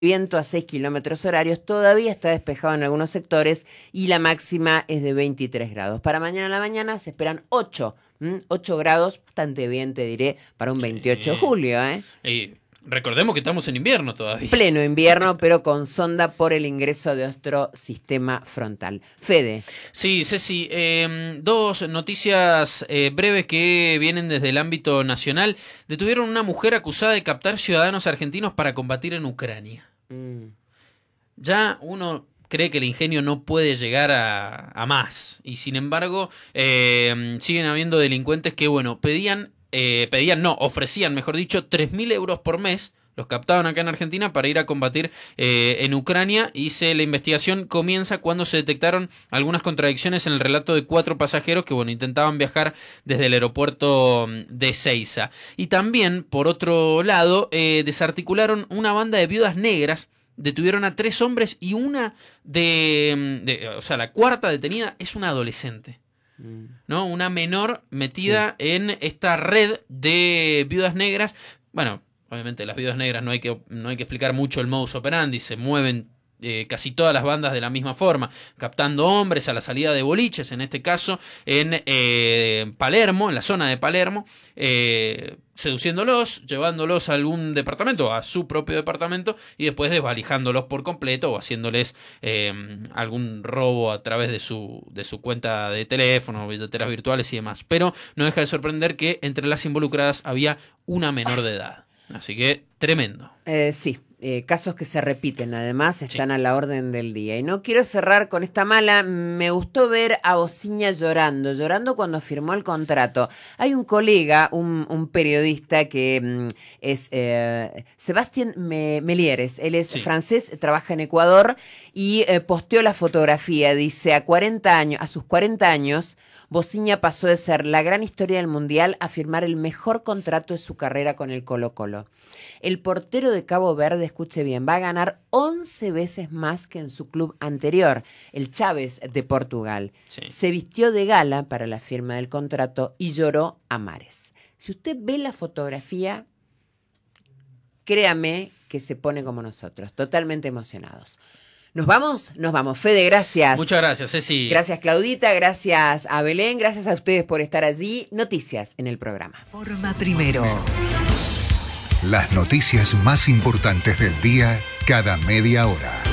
viento a 6 kilómetros horarios, todavía está despejado en algunos sectores y la máxima es de 23 grados. Para mañana a la mañana se esperan 8 grados, bastante bien te diré, para un 28 de julio. Recordemos que estamos en invierno todavía. Pleno invierno, pero con sonda por el ingreso de otro sistema frontal. Fede. Sí, Ceci, dos noticias breves que vienen desde el ámbito nacional. Detuvieron una mujer acusada de captar ciudadanos argentinos para combatir en Ucrania. Ya uno cree que el ingenio no puede llegar a más. Y sin embargo, siguen habiendo delincuentes que, ofrecían, mejor dicho, 3.000 euros por mes. Los captaban acá en Argentina para ir a combatir en Ucrania, y la investigación comienza cuando se detectaron algunas contradicciones en el relato de 4 pasajeros que intentaban viajar desde el aeropuerto de Ezeiza. Y también, por otro lado, desarticularon una banda de viudas negras. Detuvieron a 3 hombres y una la cuarta detenida es una adolescente, ¿no? Una menor metida en esta red de viudas negras. Bueno, obviamente las viudas negras no hay que explicar mucho el modus operandi, se mueven casi todas las bandas de la misma forma, captando hombres a la salida de boliches, en este caso en Palermo, en la zona de Palermo, seduciéndolos, llevándolos a algún departamento, a su propio departamento, y después desvalijándolos por completo o haciéndoles algún robo a través de su cuenta de teléfono, billeteras virtuales y demás. Pero no deja de sorprender que entre las involucradas había una menor de edad. Así que tremendo. Sí. Casos que se repiten, además, están a la orden del día. Y no quiero cerrar con esta mala. Me gustó ver a Bociña llorando cuando firmó el contrato. Hay un colega, un periodista que es Sebastián Melieres. Él es francés, trabaja en Ecuador y posteó la fotografía. Dice, a sus 40 años, Bociña pasó de ser la gran historia del Mundial a firmar el mejor contrato de su carrera con el Colo-Colo. El portero de Cabo Verde, escuche bien, va a ganar 11 veces más que en su club anterior, el Chaves de Portugal. Sí. Se vistió de gala para la firma del contrato y lloró a mares. Si usted ve la fotografía, créame que se pone como nosotros, totalmente emocionados. ¿Nos vamos? Nos vamos. Fede, gracias. Muchas gracias, Ceci. Gracias, Claudita. Gracias a Belén. Gracias a ustedes por estar allí. Noticias en el programa. Forma primero. Las noticias más importantes del día cada media hora.